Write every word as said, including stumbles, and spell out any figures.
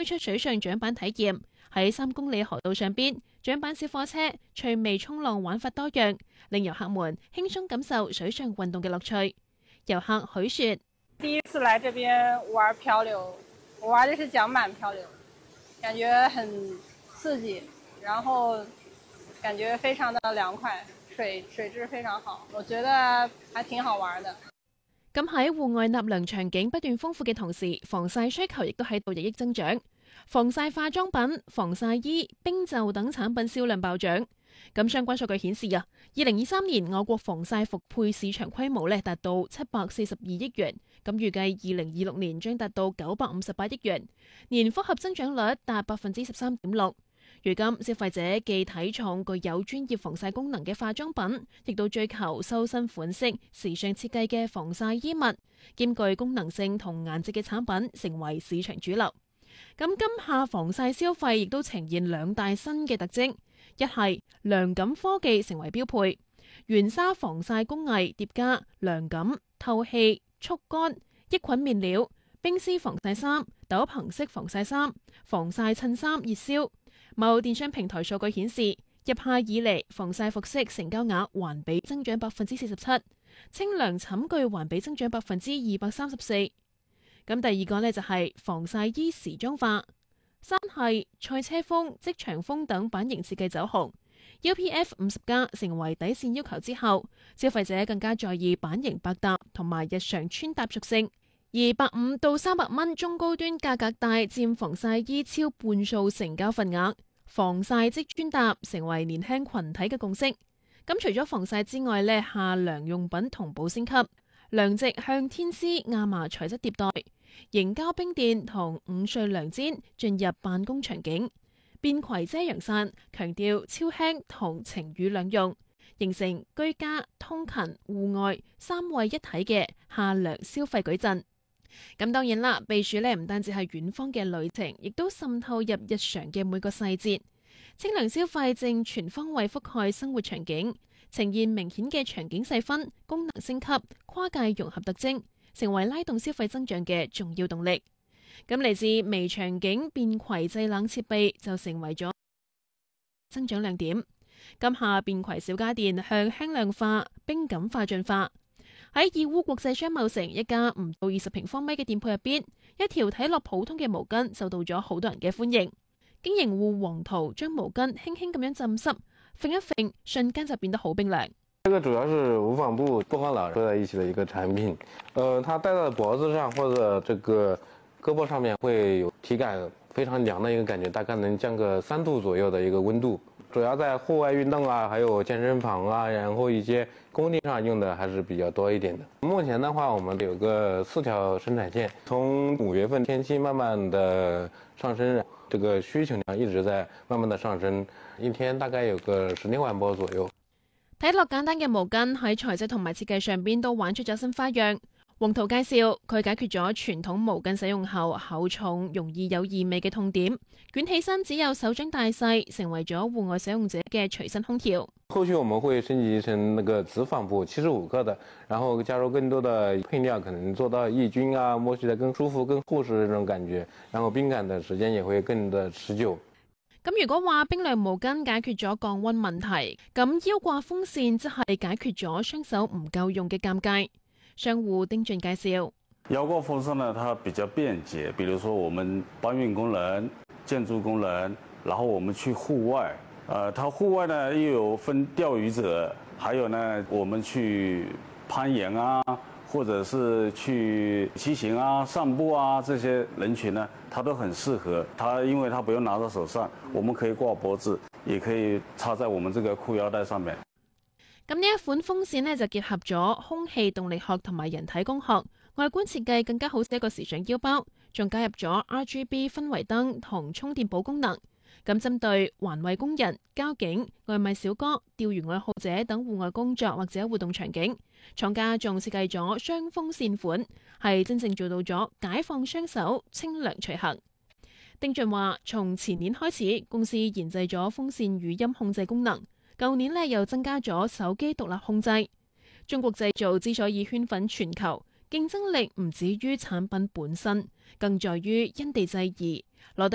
出水上槳板體驗，喺三公里河道上邊，槳板小火車趣味衝浪玩法多樣，令遊客們輕鬆感受水上運動嘅樂趣。遊客許雪： 第一次來這邊玩漂流，我玩的是槳板漂流，感覺很刺激，然後感覺非常的涼快，水水質非常好，我覺得還挺好玩的。 咁喺戶外納涼場景不斷豐富嘅同時，防曬需求亦都喺度日益增長。防曬化妝品、防曬衣、冰袖等產品銷量暴漲。咁相關數據顯示啊，二零二三年我國防曬服配市場規模咧達到七百四十二億元，咁預計二零二六年將達到九百五十八億元，年複合增長率達百分之十三點六。如今消費者既睇重具有專業防曬功能嘅化妝品，亦都追求修身款式、時尚設計嘅防曬衣物，兼具功能性同顏值嘅產品成為市場主流。咁今夏防曬消費亦都呈現兩大新嘅特徵，一係涼感科技成為標配，原紗防曬工藝疊加涼感、透氣、速乾、抑菌面料、冰絲防曬衫、斗篷式防曬衫、防曬襯衫熱銷。某電商平台數據顯示，入夏以嚟防曬服飾成交額環比增長百分之四十七，清涼寢具環比增長百分之二百三十四。咁第二個呢，就係防曬衣時裝化，山系、賽車風、職場風等版型設計走紅 ，U P F 五十加成為底線要求之後，消費者更加在意版型百搭同埋日常穿搭屬性，而百五到三百蚊中高端價格帶佔防曬衣超半數成交份額。防曬即穿搭成為年輕群體嘅共識。咁除咗防曬之外呢，夏涼用品同步升級，涼席向天絲亞麻材質迭代，凝膠冰墊同午睡涼氈進入辦公場景，便攜遮陽傘強調超輕同晴雨兩用，形成居家、通勤、戶外三位一體嘅夏涼消費矩陣。咁當然啦，避暑呢唔單止係遠方嘅旅程，亦都滲透入日常嘅每個細節。清涼消費正全方位覆蓋生活場景，呈現明顯嘅場景細分、功能升級、跨界融合特徵，成為拉動消費增長嘅重要動力。咁嚟自微場景便攜製冷設備就成為咗增長亮點。今夏便攜小家電向輕量化、冰感化進化。喺義烏國際商貿城一家唔到二十平方米嘅店鋪入邊，一條睇落普通嘅毛巾受到咗好多人嘅歡迎。經營戶黃圖將毛巾輕輕咁樣浸濕，揈一揈，瞬間就變得好冰涼。 這個主要是無紡布不和老合在一起的一個產品，呃，它戴在脖子上或者這個胳膊上面會有體感非常涼的一個感覺，大概能降個三度左右的一個溫度。主要在戶外運動啊，還有健身房啊，然後一些工地上用的還是比較多一點的。目前的話，我們有個四條生產線，從五月份天氣慢慢的上升，這個需求量一直在慢慢的上升，一天大概有個十六萬波左右。 睇落簡單嘅毛巾喺材質同埋設計上邊都玩出咗新花樣。黃圖介紹佢解決咗傳統毛巾使用後厚重、容易有異味嘅痛點，捲起身只有手掌大細，成為咗戶外使用者嘅隨身空調。 後續我們會升級成那個子紡布，七十五克的，然後加入更多的配料，可能做到抑菌啊，摸起來更舒服、更護適的這種感覺，然後冰感的時間也會更的持久。 咁如果話冰涼毛巾解決咗降溫問題，咁腰掛風扇則係解決咗雙手唔夠用嘅尷尬。商戶丁俊介紹， 腰掛風扇呢，它比較便捷，比如說我們搬運工人、建築工人，然後我們去戶外，呃，它戶外呢又有分釣魚者，還有呢我們去攀岩啊，或者是去騎行啊、散步啊，這些人群呢，它都很適合。它因為它不用拿在手上，我們可以掛脖子，也可以插在我們這個褲腰帶上面。 咁呢一款風扇呢，就結合咗空氣動力學同埋人體工學，外觀設計更加好似一個時尚腰包，仲加入咗 R G B 氛圍燈同充電寶功能。咁針對環衛工人、交警、外賣小哥、釣魚愛好者等戶外工作或者活動場景，廠家仲設計咗雙風扇款，係真正做到咗解放雙手、清涼隨行。丁俊話：從前年開始，公司研製咗風扇語音控制功能。舊年呢又增加咗手機獨立控制。中國製造之所以圈粉全球，競爭力唔止於產品本身，更在於因地制宜。